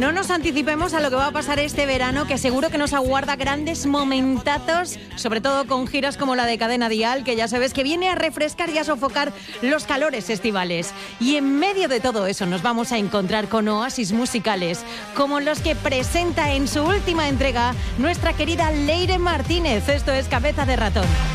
no nos anticipemos a lo que va a pasar este verano, que seguro que nos aguarda grandes momentazos, sobre todo con giras como la de Cadena Dial, que ya sabes que viene a refrescar y a sofocar los calores estivales. Y en medio de todo eso nos vamos a encontrar con oasis musicales, como los que presenta en su última entrega nuestra querida Leire Martínez. Esto es Cabeza de Ratón.